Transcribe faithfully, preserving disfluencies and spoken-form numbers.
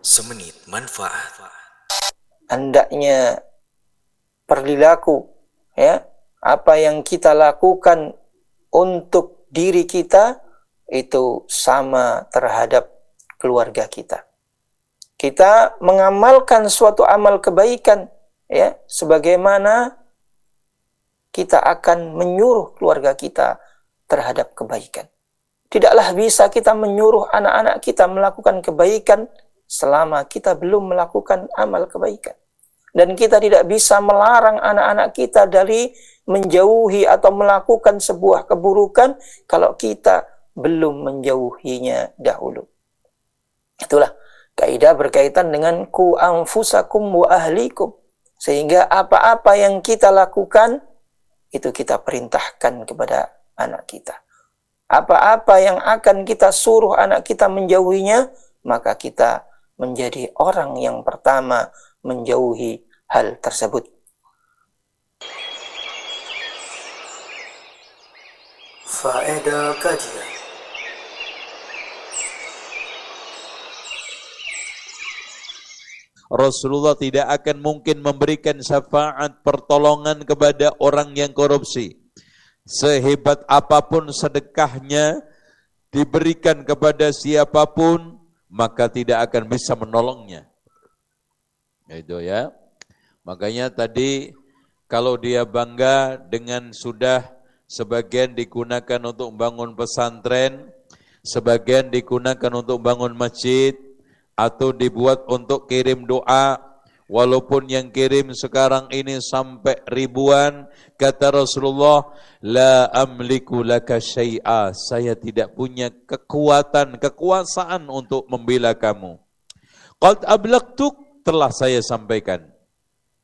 Semenit manfaat. Hendaknya perilaku, ya, apa yang kita lakukan untuk diri kita itu sama terhadap keluarga kita. Kita mengamalkan suatu amal kebaikan, ya, sebagaimana kita akan menyuruh keluarga kita terhadap kebaikan. Tidaklah bisa kita menyuruh anak-anak kita melakukan kebaikan selama kita belum melakukan amal kebaikan. Dan kita tidak bisa melarang anak-anak kita dari menjauhi atau melakukan sebuah keburukan kalau kita belum menjauhinya dahulu. Itulah kaidah berkaitan dengan ku anfusakum wa ahlikum. Sehingga apa-apa yang kita lakukan itu kita perintahkan kepada anak kita. Apa-apa yang akan kita suruh anak kita menjauhinya, maka kita menjadi orang yang pertama menjauhi hal tersebut. Faedah kajian. Rasulullah tidak akan mungkin memberikan syafaat pertolongan kepada orang yang korupsi. Sehebat apapun sedekahnya diberikan kepada siapapun, maka tidak akan bisa menolongnya. Itu ya. Makanya tadi kalau dia bangga dengan sudah sebagian digunakan untuk bangun pesantren, sebagian digunakan untuk bangun masjid, atau dibuat untuk kirim doa, walaupun yang kirim sekarang ini sampai ribuan, kata Rasulullah, la amliku laka syai'a, saya tidak punya kekuatan, kekuasaan untuk membela kamu. Qad ablaqtuk, telah saya sampaikan.